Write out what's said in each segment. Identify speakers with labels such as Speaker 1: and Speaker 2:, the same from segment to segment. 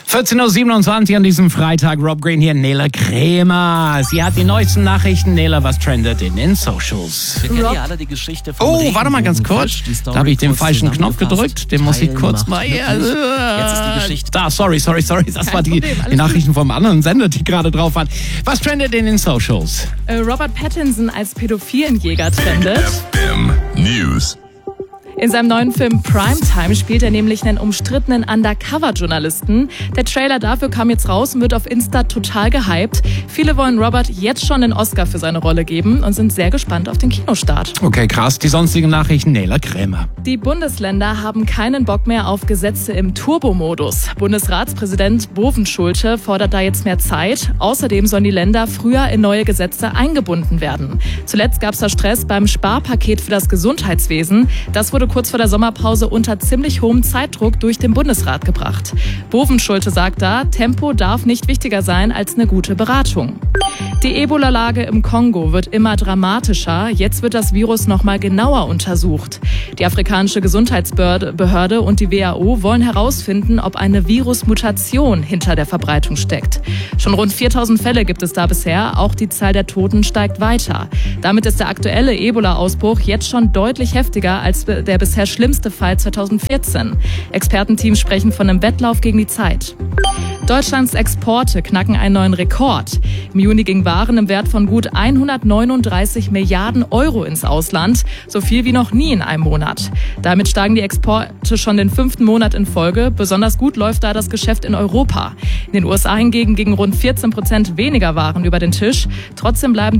Speaker 1: 14.27 Uhr an diesem Freitag. Rob Green hier, Nele Krämer. Sie hat die neuesten Nachrichten. Nele, was trendet in den Socials?
Speaker 2: Wir kennen ja alle die Geschichte von
Speaker 1: warte mal ganz kurz. Da habe ich den falschen Knopf gedrückt. Den muss ich kurz mal...
Speaker 2: Jetzt ist die Geschichte...
Speaker 1: Sorry. Das war die Nachrichten vom anderen Sender, die gerade drauf waren. Was trendet in den Socials?
Speaker 3: Robert Pattinson als Pädophilenjäger trendet.
Speaker 4: FM News.
Speaker 3: In seinem neuen Film Primetime spielt er nämlich einen umstrittenen Undercover-Journalisten. Der Trailer dafür kam jetzt raus und wird auf Insta total gehypt. Viele wollen Robert jetzt schon den Oscar für seine Rolle geben und sind sehr gespannt auf den Kinostart.
Speaker 1: Okay, krass. Die sonstigen Nachrichten, Nele Krämer.
Speaker 3: Die Bundesländer haben keinen Bock mehr auf Gesetze im Turbomodus. Bundesratspräsident Bovenschulte fordert da jetzt mehr Zeit. Außerdem sollen die Länder früher in neue Gesetze eingebunden werden. Zuletzt gab es da Stress beim Sparpaket für das Gesundheitswesen. Das wurde kurz vor der Sommerpause unter ziemlich hohem Zeitdruck durch den Bundesrat gebracht. Bovenschulte sagt da, Tempo darf nicht wichtiger sein als eine gute Beratung. Die Ebola-Lage im Kongo wird immer dramatischer. Jetzt wird das Virus noch mal genauer untersucht. Die afrikanische Gesundheitsbehörde und die WHO wollen herausfinden, ob eine Virusmutation hinter der Verbreitung steckt. Schon rund 4.000 Fälle gibt es da bisher. Auch die Zahl der Toten steigt weiter. Damit ist der aktuelle Ebola-Ausbruch jetzt schon deutlich heftiger als der bisher schlimmste Fall 2014. Expertenteams sprechen von einem Wettlauf gegen die Zeit. Deutschlands Exporte knacken einen neuen Rekord. Im Juni gingen Waren im Wert von gut 139 Milliarden Euro ins Ausland, so viel wie noch nie in einem Monat. Damit steigen die Exporte schon den 5. Monat in Folge. Besonders gut läuft da das Geschäft in Europa. In den USA hingegen gingen rund 14% weniger Waren über den Tisch. Trotzdem bleiben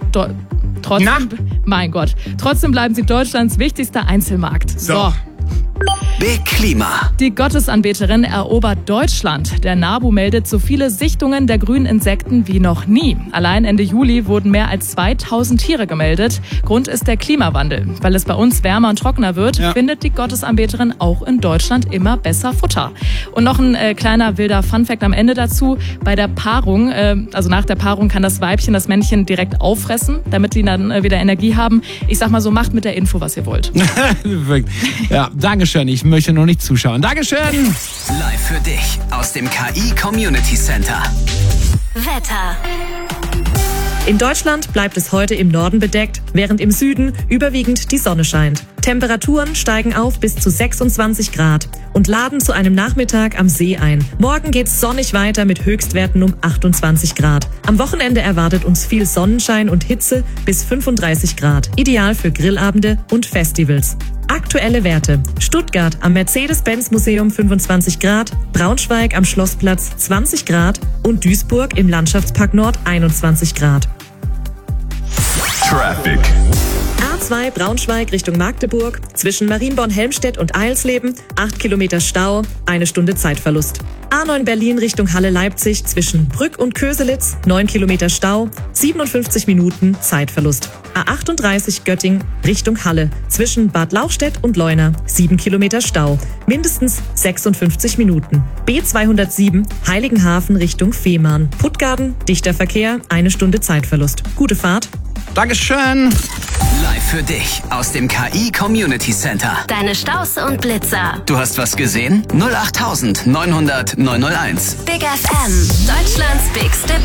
Speaker 3: sie Deutschlands wichtigster Einzelmarkt. So.
Speaker 4: Big Klima.
Speaker 3: Die Gottesanbeterin erobert Deutschland. Der NABU meldet so viele Sichtungen der grünen Insekten wie noch nie. Allein Ende Juli wurden mehr als 2000 Tiere gemeldet. Grund ist der Klimawandel. Weil es bei uns wärmer und trockener wird, findet die Gottesanbeterin auch in Deutschland immer besser Futter. Und noch ein kleiner wilder Funfact am Ende dazu. Bei der Paarung, also nach der Paarung, kann das Weibchen das Männchen direkt auffressen, damit die dann wieder Energie haben. Ich sag mal so, macht mit der Info, was ihr wollt.
Speaker 1: Ja, Dankeschön. Ich möchte noch nicht zuschauen. Dankeschön.
Speaker 4: Live für dich aus dem KI Community Center.
Speaker 5: Wetter.
Speaker 6: In Deutschland bleibt es heute im Norden bedeckt, während im Süden überwiegend die Sonne scheint. Temperaturen steigen auf bis zu 26 Grad und laden zu einem Nachmittag am See ein. Morgen geht's sonnig weiter mit Höchstwerten um 28 Grad. Am Wochenende erwartet uns viel Sonnenschein und Hitze bis 35 Grad. Ideal für Grillabende und Festivals. Aktuelle Werte. Stuttgart am Mercedes-Benz-Museum 25 Grad, Braunschweig am Schlossplatz 20 Grad und Duisburg im Landschaftspark Nord 21 Grad.
Speaker 4: Traffic.
Speaker 6: A2 Braunschweig Richtung Magdeburg, zwischen Marienborn-Helmstedt und Eilsleben, 8 Kilometer Stau, 1 Stunde Zeitverlust. A9 Berlin Richtung Halle-Leipzig, zwischen Brück und Köselitz, 9 Kilometer Stau, 57 Minuten Zeitverlust. A38 Göttingen Richtung Halle, zwischen Bad Lauchstädt und Leuna, 7 Kilometer Stau, mindestens 56 Minuten. B207 Heiligenhafen Richtung Fehmarn, Puttgarden, dichter Verkehr, 1 Stunde Zeitverlust. Gute Fahrt.
Speaker 1: Dankeschön.
Speaker 4: Live für dich aus dem KI Community Center.
Speaker 5: Deine Staus und Blitzer.
Speaker 4: Du hast was gesehen? 08900 901.
Speaker 5: Big FM. Deutschlands bigste